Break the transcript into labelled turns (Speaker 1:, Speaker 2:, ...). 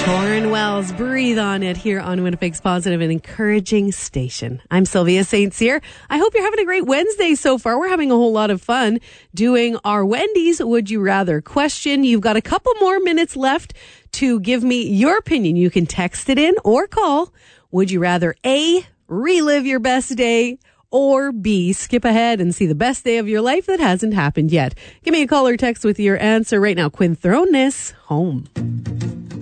Speaker 1: Lauren Wells, Breathe On It here on Winnipeg's positive and encouraging station. I'm Sylvia St. Cyr. I hope you're having a great Wednesday so far. We're having a whole lot of fun doing our Wendy's Would You Rather question. You've got a couple more minutes left to give me your opinion. You can text it in or call. Would you rather A, relive your best day, or B, skip ahead and see the best day of your life that hasn't happened yet? Give me a call or text with your answer right now. Quinn Thrones, home.